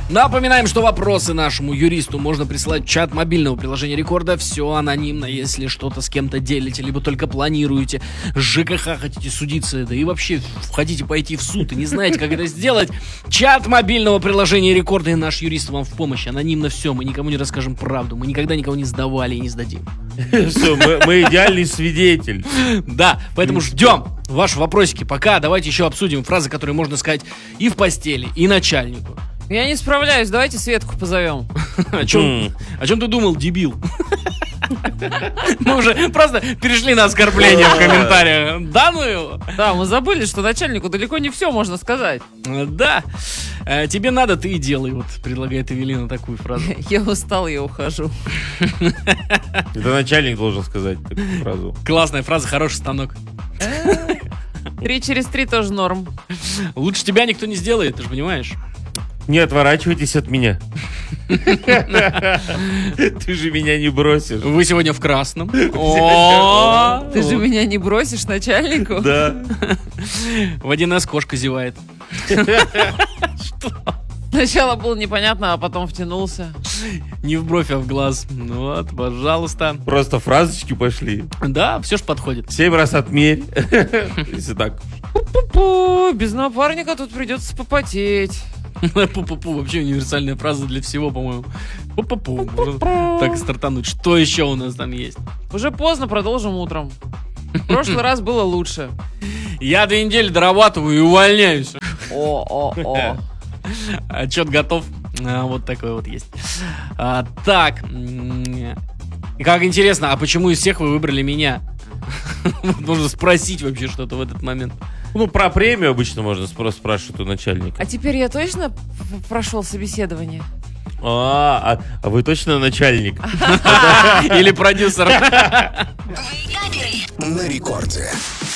Напоминаем, что вопросы нашему юристу можно присылать в чат мобильного приложения Рекорда. Все анонимно, если что-то с кем-то делите, либо только планируете, с ЖКХ хотите судиться, да и вообще хотите пойти в суд и не знаете, как это сделать. Чат мобильного приложения Рекорда, и наш юрист вам в помощь. Анонимно все, мы никому не расскажем правду, мы никогда никого не сдавали и не сдадим. Все, мы идеальный свидетель. Да, поэтому ждем ваши вопросики. Пока давайте еще обсудим фразы, которые можно сказать и в постели, и начальнику. Я не справляюсь, давайте Светку позовем. О чем ты думал, дебил? Мы уже просто перешли на оскорбление в комментариях. Да, ну его? Да, мы забыли, что начальнику далеко не все можно сказать. Да. Тебе надо, ты и делай. Вот предлагает Эвелина такую фразу. Я устал, я ухожу. Это начальник должен сказать такую фразу. Классная фраза, хороший станок. 3 через 3 тоже норм. Лучше тебя никто не сделает, ты же понимаешь. Не отворачивайтесь от меня. Ты же меня не бросишь. Вы сегодня в красном. Ты же меня не бросишь начальнику? Да. В 1С кошка зевает. Сначала было непонятно, а потом втянулся. Не в бровь, а в глаз. Ну вот, пожалуйста. Просто фразочки пошли. Да, все ж подходит. 7 раз отмерь. Если так. Пу-пу-пу, без напарника тут придется попотеть. Пу-пу-пу, вообще универсальная фраза для всего, по-моему. Пу-пу-пу, можно так стартануть. Что еще у нас там есть? Уже поздно, продолжим утром. В прошлый раз было лучше. Я 2 недели дорабатываю и увольняюсь. О. Отчет готов. Вот такой вот есть. Так. Как интересно, а почему из всех вы выбрали меня? Нужно спросить вообще что-то в этот момент. Ну, про премию обычно можно спрашивать у начальника. А теперь я точно прошел собеседование? А вы точно начальник? Или продюсер? На рекорде.